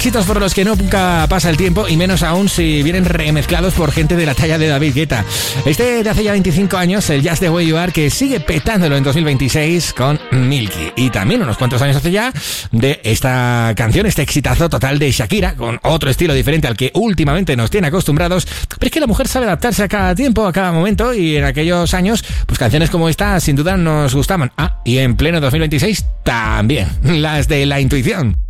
éxitos por los que nunca pasa el tiempo, y menos aún si vienen remezclados por gente de la talla de David Guetta. Este de hace ya 25 años, el Just the Way You Are, que sigue petándolo en 2026 con Milky. Y también unos cuantos años hace ya de esta canción, este exitazo total de Shakira, con otro estilo diferente al que últimamente nos tiene acostumbrados. Pero es que la mujer sabe adaptarse a cada tiempo, a cada momento, y en aquellos años, pues canciones como esta sin duda nos gustaban. Ah, y en pleno 2026 también, las de La Intuición.